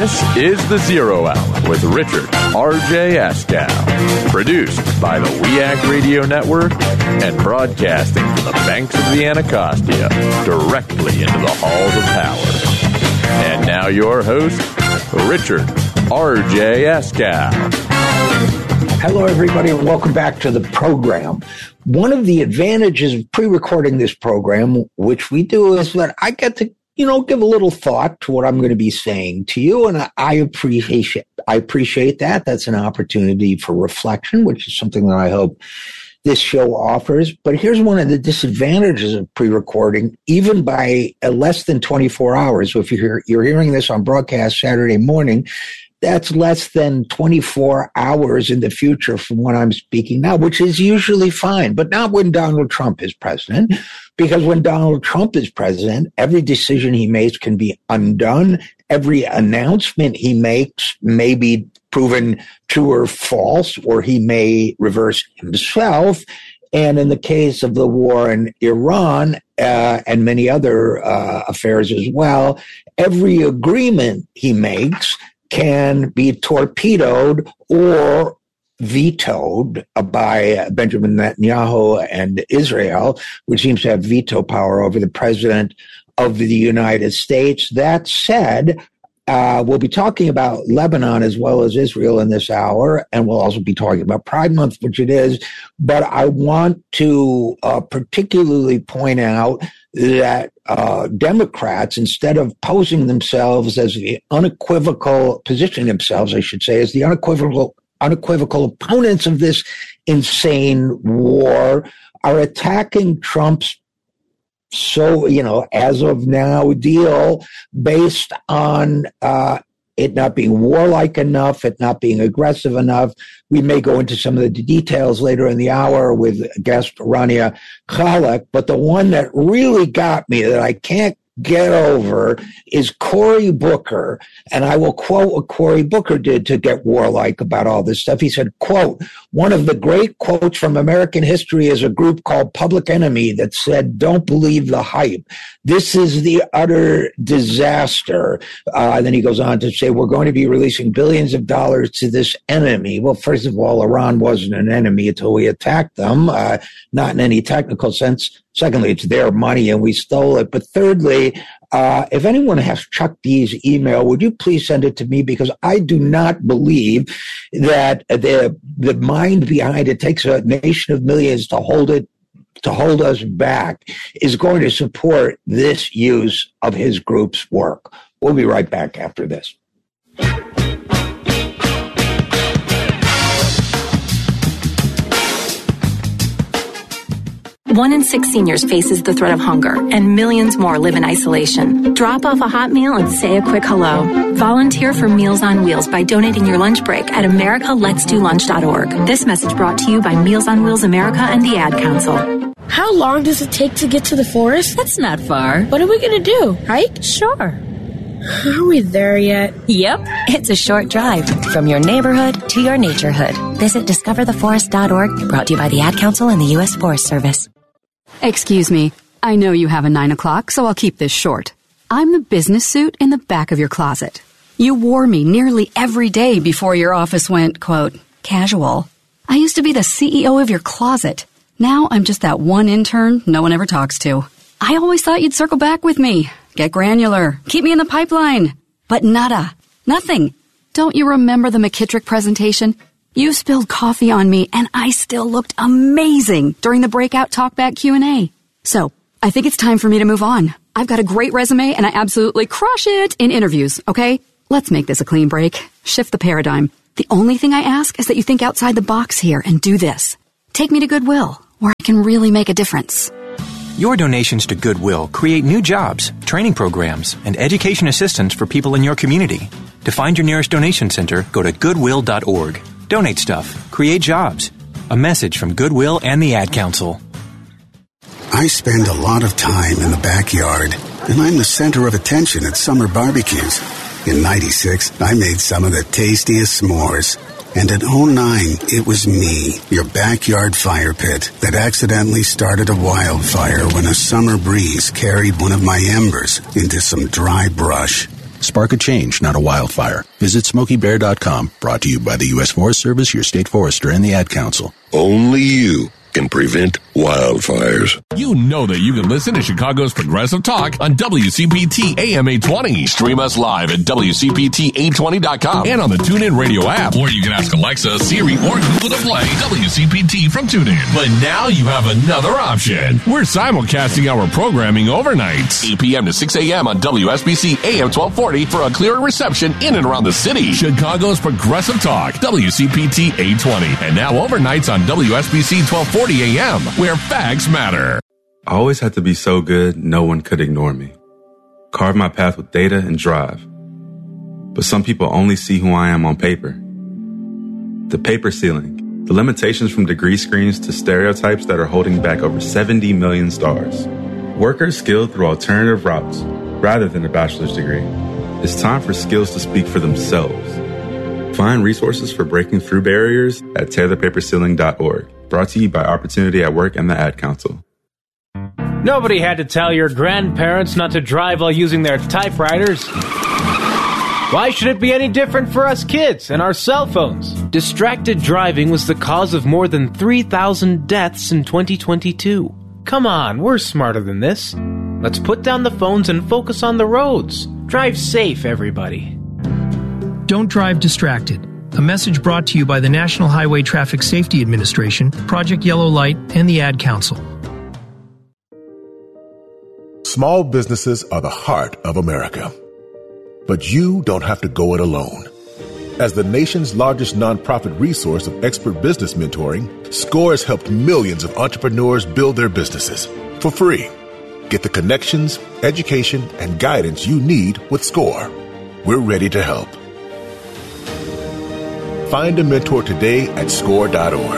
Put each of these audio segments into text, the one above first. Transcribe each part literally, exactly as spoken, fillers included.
This is The Zero Hour with Richard R J Askow. Produced by the W E A C Radio Network and broadcasting from the banks of the Anacostia directly into the halls of power. And now your host, Richard R J Askow. Hello, everybody, and welcome back to the program. One of the advantages of pre-recording this program, which we do, is that I get to, you know, give a little thought to what I'm going to be saying to you, and I, I appreciate I appreciate that. That's an opportunity for reflection, which is something that I hope this show offers. But here's one of the disadvantages of pre-recording, even by uh, less than twenty-four hours. So if you're, you're hearing this on broadcast Saturday morning, that's less than twenty-four hours in the future from when I'm speaking now, which is usually fine, but not when Donald Trump is president, because when Donald Trump is president, every decision he makes can be undone. Every announcement he makes may be proven true or false, or he may reverse himself. And in the case of the war in Iran uh, and many other uh, affairs as well, every agreement he makes can be torpedoed or vetoed by Benjamin Netanyahu and Israel, which seems to have veto power over the president of the United States. That said, uh, we'll be talking about Lebanon as well as Israel in this hour, and we'll also be talking about Pride Month, which it is. But I want to uh, particularly point out that uh, Democrats, instead of posing themselves as the unequivocal, positioning themselves, I should say, as the unequivocal, unequivocal opponents of this insane war, are attacking Trump's so, you know, as of now deal based on uh, it not being warlike enough, it not being aggressive enough. We may go into some of the details later in the hour with guest Rania Khalek, but the one that really got me that I can't get over is Cory Booker. And I will quote what Cory Booker did to get warlike about all this stuff. He said, quote, one of the great quotes from American history is a group called Public Enemy that said, don't believe the hype. This is the utter disaster. Uh, then he goes on to say, we're going to be releasing billions of dollars to this enemy. Well, first of all, Iran wasn't an enemy until we attacked them, uh, not in any technical sense. Secondly, it's their money and we stole it. But thirdly, uh, if anyone has Chuck D's email, would you please send it to me? Because I do not believe that the the mind behind it takes a nation of millions to hold it, to hold us back, is going to support this use of his group's work. We'll be right back after this. One in six seniors faces the threat of hunger, and millions more live in isolation. Drop off a hot meal and say a quick hello. Volunteer for Meals on Wheels by donating your lunch break at america lets do lunch dot org. This message brought to you by Meals on Wheels America and the Ad Council. How long does it take to get to the forest? That's not far. What are we going to do? Hike? Sure. Are we there yet? Yep. It's a short drive from your neighborhood to your naturehood. Visit discover the forest dot org, brought to you by the Ad Council and the U S Forest Service. Excuse me, I know you have a nine o'clock, so I'll keep this short. I'm the business suit in the back of your closet. You wore me nearly every day before your office went, quote, casual. I used to be the C E O of your closet. Now I'm just that one intern no one ever talks to. I always thought you'd circle back with me, get granular, keep me in the pipeline. But nada, nothing. Don't you remember the McKittrick presentation? You spilled coffee on me, and I still looked amazing during the breakout talkback Q and A. So, I think it's time for me to move on. I've got a great resume, and I absolutely crush it in interviews, okay? Let's make this a clean break. Shift the paradigm. The only thing I ask is that you think outside the box here and do this. Take me to Goodwill, where I can really make a difference. Your donations to Goodwill create new jobs, training programs, and education assistance for people in your community. To find your nearest donation center, go to goodwill dot org. Donate stuff. Create jobs. A message from Goodwill and the Ad Council. I spend a lot of time in the backyard, and I'm the center of attention at summer barbecues. In ninety-six, I made some of the tastiest s'mores. And in oh nine, it was me, your backyard fire pit, that accidentally started a wildfire when a summer breeze carried one of my embers into some dry brush. Spark a change, not a wildfire. Visit Smokey Bear dot com, brought to you by the U S Forest Service, your state forester, and the Ad Council. Only you can prevent wildfires. You know that you can listen to Chicago's Progressive Talk on W C P T A M eight twenty. Stream us live at W C P T eight twenty dot com and on the TuneIn Radio app. Or you can ask Alexa, Siri, or Google to play W C P T from TuneIn. But now you have another option. We're simulcasting our programming overnights, eight p.m. to six a.m. on W S B C A M twelve forty for a clearer reception in and around the city. Chicago's Progressive Talk, W C P T eight twenty. And now overnights on W S B C twelve forty a.m., where facts matter. I always had to be so good, no one could ignore me. Carve my path with data and drive. But some people only see who I am on paper. The paper ceiling, the limitations from degree screens to stereotypes that are holding back over seventy million stars. Workers skilled through alternative routes, rather than a bachelor's degree. It's time for skills to speak for themselves. Find resources for breaking through barriers at tear the paper ceiling dot org. Brought to you by Opportunity at Work and the Ad Council. Nobody had to tell your grandparents not to drive while using their typewriters. Why should it be any different for us kids and our cell phones? Distracted driving was the cause of more than three thousand deaths in twenty twenty-two. Come on, we're smarter than this. Let's put down the phones and focus on the roads. Drive safe, everybody. Don't drive distracted. A message brought to you by the National Highway Traffic Safety Administration, Project Yellow Light, and the Ad Council. Small businesses are the heart of America. But you don't have to go it alone. As the nation's largest nonprofit resource of expert business mentoring, SCORE has helped millions of entrepreneurs build their businesses for free. Get the connections, education, and guidance you need with SCORE. We're ready to help. Find a mentor today at score dot org.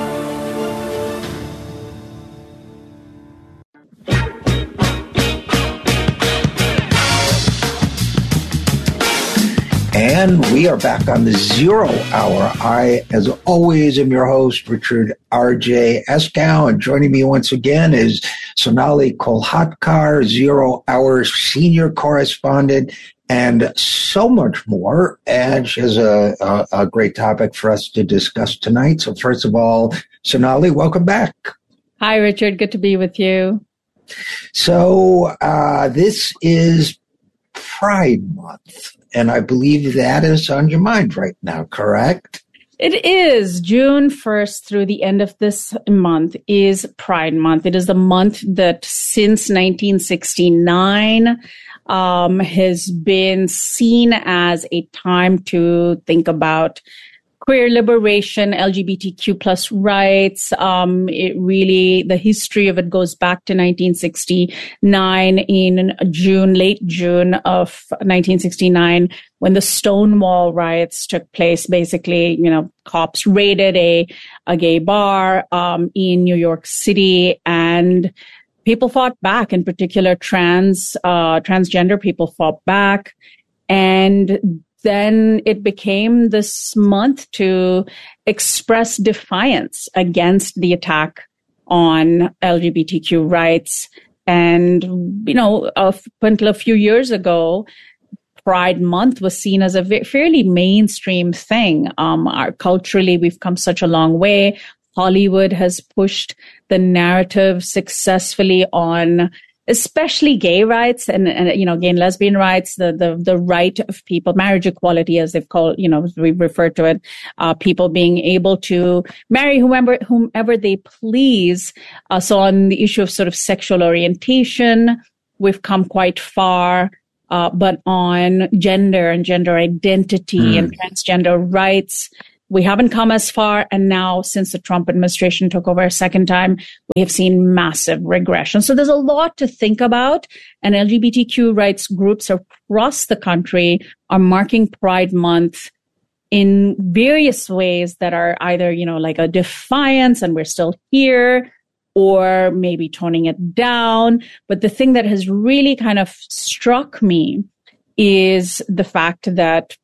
And we are back on the Zero Hour. I, as always, am your host, Richard R J Eskow, and joining me once again is Sonali Kolhatkar, Zero Hour senior correspondent, and so much more. And she has a, a, a great topic for us to discuss tonight. So first of all, Sonali, welcome back. Hi, Richard. Good to be with you. So uh, this is Pride Month, and I believe that is on your mind right now, correct? It is. June first through the end of this month is Pride Month. It is the month that since nineteen sixty-nine um, has been seen as a time to think about queer liberation, L G B T Q plus rights. Um, it really, the history of it goes back to nineteen sixty-nine in June, late June of nineteen sixty-nine, when the Stonewall riots took place. Basically, you know, cops raided a, a gay bar, um, in New York City, and people fought back. In particular, trans, uh, transgender people fought back. And then it became this month to express defiance against the attack on L G B T Q rights. And, you know, up until a few years ago, Pride Month was seen as a fairly mainstream thing. Um, our, culturally, we've come such a long way. Hollywood has pushed the narrative successfully on especially gay rights and, and, you know, gay and lesbian rights, the, the, the right of people, marriage equality, as they've called, you know, we refer to it, uh, people being able to marry whomever, whomever they please. Uh, so on the issue of sort of sexual orientation, we've come quite far. Uh, but on gender and gender identity mm. and transgender rights, we haven't come as far. And now, since the Trump administration took over a second time, we have seen massive regression. So there's a lot to think about. And L G B T Q rights groups across the country are marking Pride Month in various ways that are either, you know, like a defiance and we're still here, or maybe toning it down. But the thing that has really kind of struck me is the fact that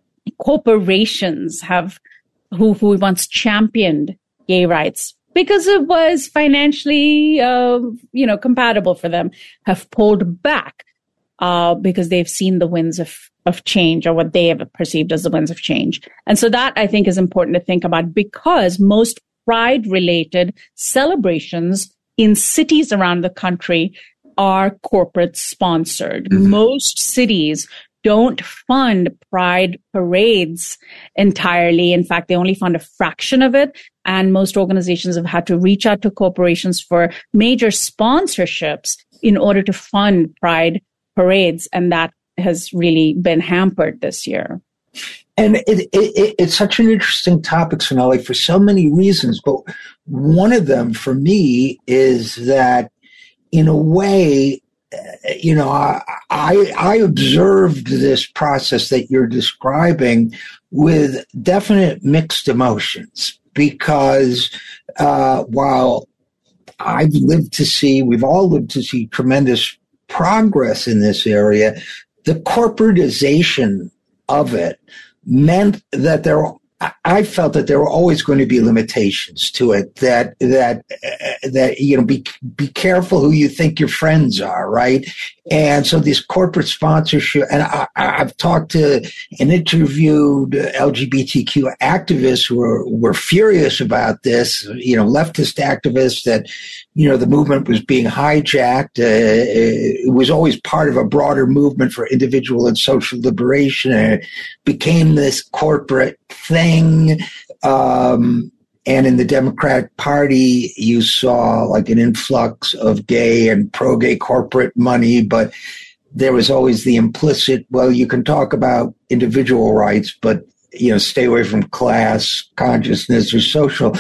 corporations have who, who once championed gay rights because it was financially, uh, you know, compatible for them, have pulled back uh, because they've seen the winds of of change, or what they have perceived as the winds of change. And so that, I think, is important to think about, because most pride-related celebrations in cities around the country are corporate sponsored. Mm-hmm. Most cities don't fund pride parades entirely. In fact, they only fund a fraction of it. And most organizations have had to reach out to corporations for major sponsorships in order to fund pride parades. And that has really been hampered this year. And it, it, it's such an interesting topic, Sonali, for so many reasons. But one of them for me is that, in a way, you know, I, I, I observed this process that you're describing with definite mixed emotions, because uh, while I've lived to see, we've all lived to see tremendous progress in this area, the corporatization of it meant that there, I felt that there were always going to be limitations to it. That that uh, that you know, be be careful who you think your friends are, right? And so this corporate sponsorship, and I, I've talked to and interviewed L G B T Q activists who were were furious about this. You know, leftist activists that, you know, the movement was being hijacked. Uh, it was always part of a broader movement for individual and social liberation, and it became this corporate thing. Um, and in the Democratic Party, you saw like an influx of gay and pro-gay corporate money, but there was always the implicit, well, you can talk about individual rights, but, you know, stay away from class consciousness or social.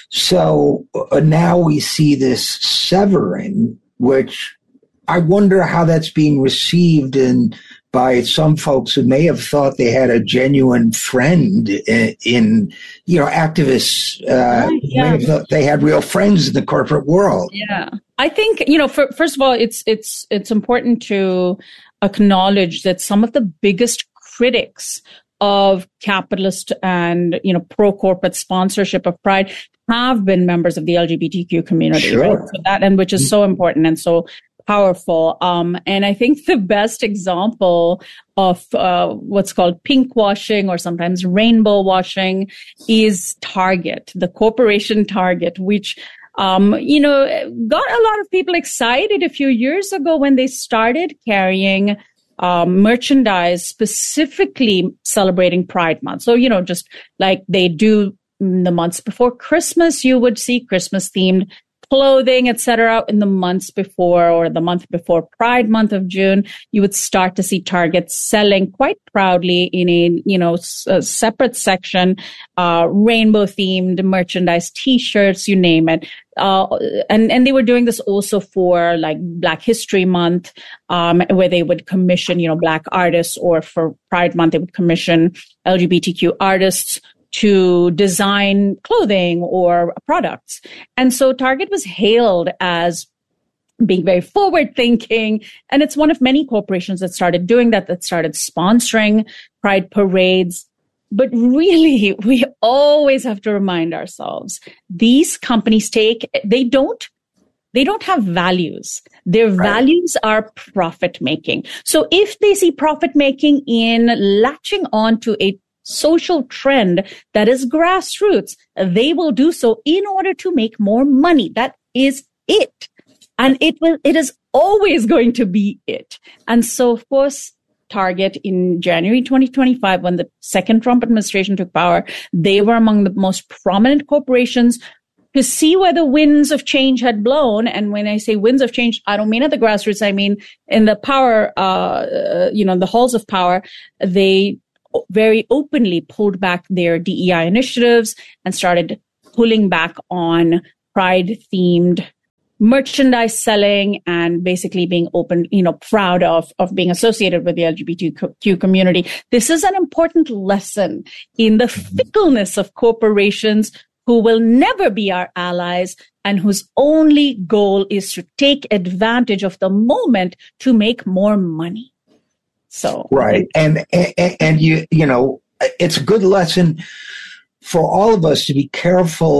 So uh, now we see this severing, which I wonder how that's being received in by some folks who may have thought they had a genuine friend in, in you know, activists. Uh, right, yeah. may have thought they had real friends in the corporate world. Yeah, I think, you know, for, first of all, it's it's it's important to acknowledge that some of the biggest critics of capitalist and, you know, pro-corporate sponsorship of Pride have been members of the L G B T Q community, sure. right? So that, and which is so important and so powerful. Um, and I think the best example of uh, what's called pink washing, or sometimes rainbow washing, is Target, the corporation Target, which Um, you know, got a lot of people excited a few years ago when they started carrying um, merchandise specifically celebrating Pride Month. So, you know, just like they do in the months before Christmas, you would see Christmas themed clothing, et cetera. In the months before, or the month before Pride Month of June, you would start to see Target selling quite proudly in a, you know, a separate section, uh, rainbow themed merchandise, T-shirts, you name it. Uh, and, and they were doing this also for like Black History Month, um, where they would commission, you know, Black artists, or for Pride Month, they would commission L G B T Q artists to design clothing or products. And so Target was hailed as being very forward thinking. And it's one of many corporations that started doing that, that started sponsoring Pride parades. But really, we always have to remind ourselves, these companies take, they don't, they don't have values. Their right. values are profit making. So if they see profit making in latching on to a social trend that is grassroots, they will do so in order to make more money. That is it. And it will, it is always going to be it. And so, of course, Target in January twenty twenty-five, when the second Trump administration took power, they were among the most prominent corporations to see where the winds of change had blown. And when I say winds of change, I don't mean at the grassroots. I mean in the power, uh, you know, the halls of power. They very openly pulled back their D E I initiatives and started pulling back on Pride-themed merchandise selling, and basically being open, you know, proud of, of being associated with the L G B T Q community. This is an important lesson in the fickleness of corporations who will never be our allies and whose only goal is to take advantage of the moment to make more money. So right, and, and and you you know, it's a good lesson for all of us to be careful